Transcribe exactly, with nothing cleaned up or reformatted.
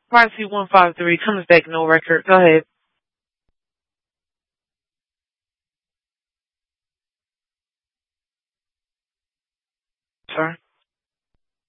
Privacy one five three, comes back, no record. Go ahead.